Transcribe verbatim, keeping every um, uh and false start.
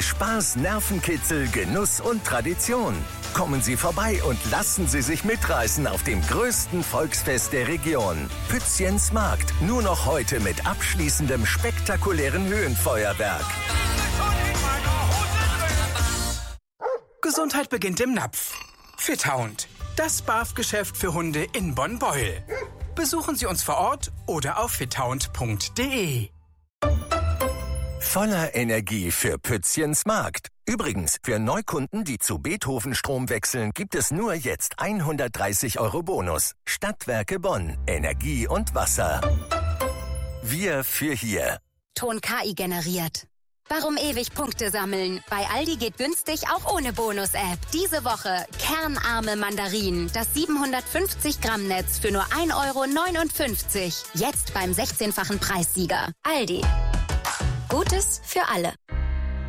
Spaß, Nervenkitzel, Genuss und Tradition. Kommen Sie vorbei und lassen Sie sich mitreißen auf dem größten Volksfest der Region. Pützchens Markt. Nur noch heute mit abschließendem spektakulären Höhenfeuerwerk. Gesundheit beginnt im Napf. Fithound. Das B A F-Geschäft für Hunde in Bonn-Beuel. Besuchen Sie uns vor Ort oder auf fithound punkt de. Voller Energie für Pützchens Markt. Übrigens, für Neukunden, die zu Beethoven Strom wechseln, gibt es nur jetzt hundertdreißig Euro Bonus. Stadtwerke Bonn. Energie und Wasser. Wir für hier. Ton K I generiert. Warum ewig Punkte sammeln? Bei Aldi geht günstig auch ohne Bonus-App. Diese Woche kernarme Mandarinen. Das siebenhundertfünfzig Gramm Netz für nur ein Euro neunundfünfzig. Jetzt beim sechzehnfachen Preissieger. Aldi. Gutes für alle.